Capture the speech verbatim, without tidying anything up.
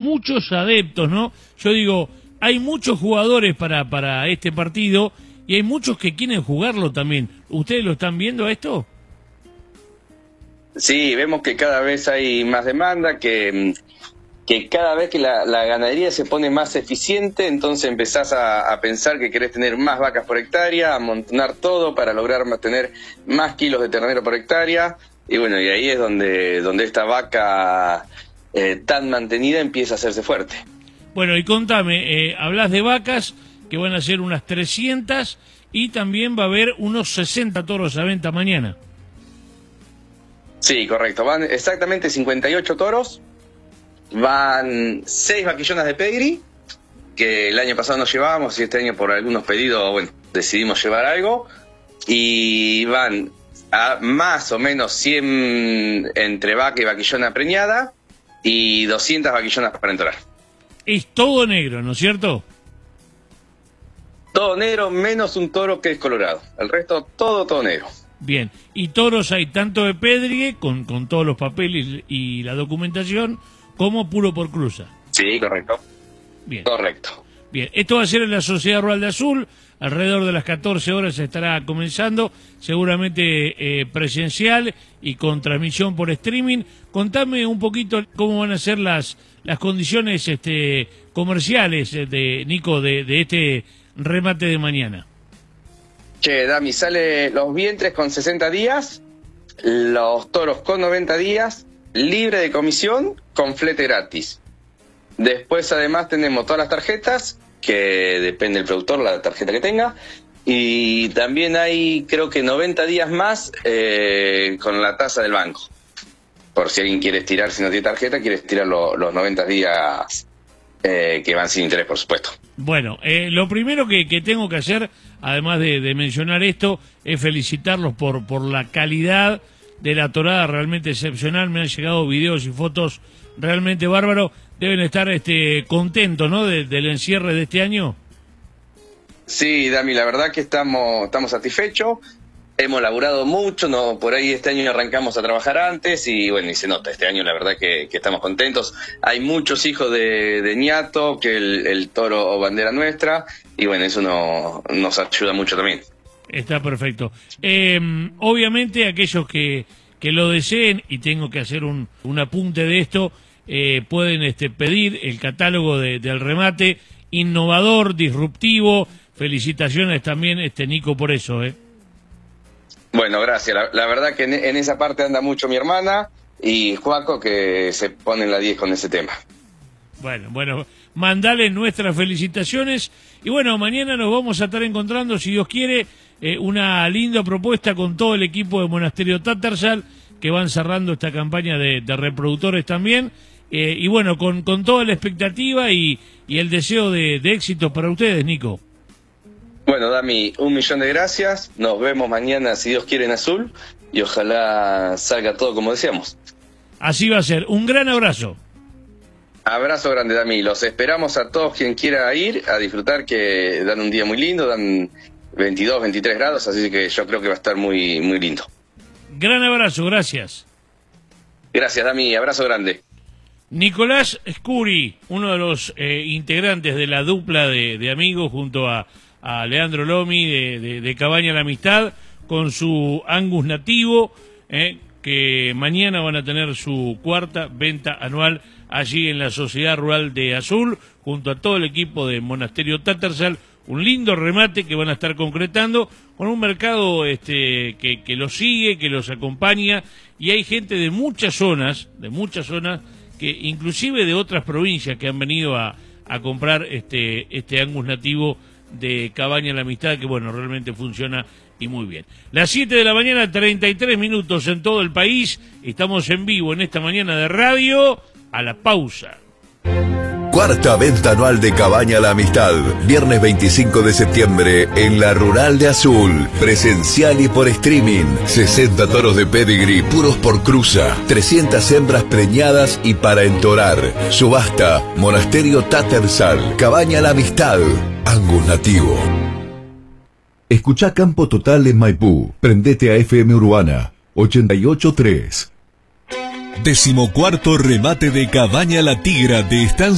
muchos adeptos, ¿no? Yo digo, hay muchos jugadores para, para este partido y hay muchos que quieren jugarlo también. ¿Ustedes lo están viendo a esto? Sí, vemos que cada vez hay más demanda, que, que cada vez que la, la ganadería se pone más eficiente, entonces empezás a, a pensar que querés tener más vacas por hectárea, amontonar todo para lograr tener más kilos de ternero por hectárea. Y bueno, y ahí es donde, donde esta vaca eh, tan mantenida empieza a hacerse fuerte. Bueno, y contame, eh, hablas de vacas que van a ser unas trescientas y también va a haber unos sesenta toros a venta mañana. Sí, correcto. Van exactamente cincuenta y ocho toros, van seis vaquillonas de pedigree, que el año pasado no llevábamos y este año por algunos pedidos, bueno, decidimos llevar algo, y van a más o menos cien entre vaca y vaquillona preñada y doscientas vaquillonas para entorar. Es todo negro, ¿no es cierto? Todo negro menos un toro que es colorado. El resto todo, todo negro. Bien, y toros hay tanto de pedrie, con, con todos los papeles y la documentación, como puro por cruza. Sí, correcto. Bien. Correcto. Bien, esto va a ser en la Sociedad Rural de Azul, alrededor de las catorce horas se estará comenzando, seguramente eh, presencial y con transmisión por streaming. Contame un poquito cómo van a ser las, las condiciones este, comerciales, de Nico, de, de este remate de mañana. Che, Dami, sale los vientres con sesenta días, los toros con noventa días, libre de comisión, con flete gratis. Después además tenemos todas las tarjetas, que depende del productor, la tarjeta que tenga, y también hay creo que noventa días más eh, con la tasa del banco. Por si alguien quiere estirar, si no tiene tarjeta, quiere estirar lo, los noventa días eh, que van sin interés, por supuesto. Bueno, eh, lo primero que, que tengo que hacer, además de, de mencionar esto, es felicitarlos por, por la calidad de la torada realmente excepcional. Me han llegado videos y fotos realmente bárbaros. Deben estar este, contentos, ¿no?, de, del encierre de este año. Sí, Dami, la verdad que estamos, estamos satisfechos. Hemos laburado mucho, no, por ahí este año arrancamos a trabajar antes y bueno, y se nota, este año la verdad que, que estamos contentos. Hay muchos hijos de, de ñato, que el, el toro o bandera nuestra, y bueno, eso no, nos ayuda mucho también. Está perfecto. Eh, obviamente aquellos que, que lo deseen, y tengo que hacer un, un apunte de esto, eh, pueden este, pedir el catálogo de, del remate, innovador, disruptivo. Felicitaciones también, este Nico, por eso, ¿eh? Bueno, gracias. La, la verdad que en, en esa parte anda mucho mi hermana y Juaco, que se ponen la diez con ese tema. Bueno, bueno, mandale nuestras felicitaciones. Y bueno, mañana nos vamos a estar encontrando, si Dios quiere, eh, una linda propuesta con todo el equipo de Monasterio Tattersall, que van cerrando esta campaña de, de reproductores también. Eh, y bueno, con, con toda la expectativa y, y el deseo de, de éxito para ustedes, Nico. Bueno, Dami, un millón de gracias. Nos vemos mañana, si Dios quiere, en Azul. Y ojalá salga todo como deseamos. Así va a ser. Un gran abrazo. Abrazo grande, Dami. Los esperamos a todos quien quiera ir a disfrutar, que dan un día muy lindo, dan veintidós, veintitrés grados, así que yo creo que va a estar muy, muy lindo. Gran abrazo, gracias. Gracias, Dami. Abrazo grande. Nicolás Scuri, uno de los eh, integrantes de la dupla de, de amigos junto a... a Leandro Lomi de, de, de Cabaña La Amistad, con su Angus nativo, eh, que mañana van a tener su cuarta venta anual allí en la Sociedad Rural de Azul, junto a todo el equipo de Monasterio Tattersall. Un lindo remate que van a estar concretando con un mercado este, que, que los sigue, que los acompaña, y hay gente de muchas zonas, de muchas zonas, que inclusive de otras provincias que han venido a, a comprar este, este Angus nativo de Cabaña La Amistad, que bueno, realmente funciona y muy bien. Las siete de la mañana, treinta y tres minutos en todo el país. Estamos en vivo en esta mañana de radio. A la pausa. Cuarta venta anual de Cabaña La Amistad, viernes veinticinco de septiembre en la Rural de Azul, presencial y por streaming. sesenta toros de pedigree puros por cruza, trescientas hembras preñadas y para entorar. Subasta, Monasterio Tattersall, Cabaña La Amistad, Angus nativo. Escuchá Campo Total en Maipú, prendete a F M Urbana ochenta y ocho punto tres. Decimocuarto remate de Cabaña La Tigra de Estancia